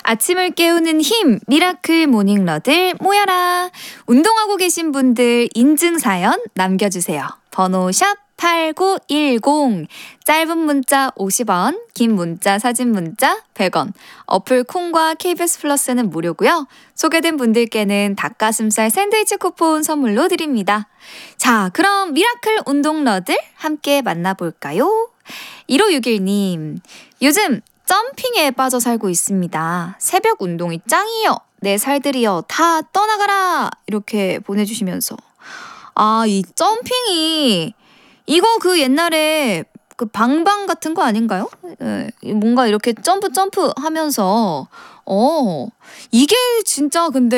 아침을 깨우는 힘, 미라클 모닝러들 모여라. 운동하고 계신 분들 인증 사연 남겨주세요. 번호 샵8910, 짧은 문자 50원, 긴 문자 사진 문자 100원, 어플 콩과 KBS 플러스는 무료고요. 소개된 분들께는 닭가슴살 샌드위치 쿠폰 선물로 드립니다. 자, 그럼 미라클 운동러들 함께 만나볼까요? 1561님, 요즘 점핑에 빠져 살고 있습니다. 새벽 운동이 짱이요. 내 살들이요. 다 떠나가라. 이렇게 보내주시면서. 아, 이 점핑이 이거 그 옛날에 그 방방 같은 거 아닌가요? 뭔가 이렇게 점프 하면서 이게 진짜 근데